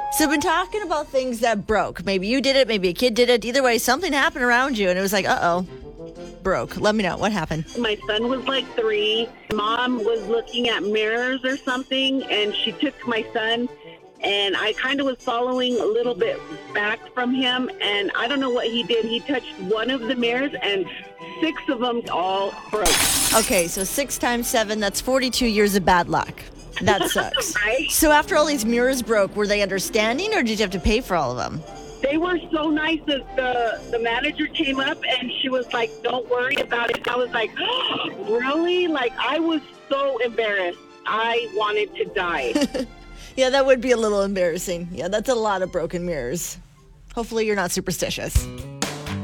So we've been talking about things that broke. Maybe you did it, maybe a kid did it. Either way, something happened around you and it was like, uh-oh, broke. Let me know. What happened? My son was like 3. Mom was looking at mirrors or something, and she took my son, and I kind of was following a little bit back from him, and I don't know what he did. He touched one of the mirrors, and 6 of them all broke. Okay, so 6 times 7, that's 42 years of bad luck. That sucks. Right? So after all these mirrors broke, were they understanding or did you have to pay for all of them? They were so nice that the manager came up and she was like, don't worry about it. I was like, oh, really? Like, I was so embarrassed. I wanted to die. Yeah, that would be a little embarrassing. Yeah, that's a lot of broken mirrors. Hopefully you're not superstitious.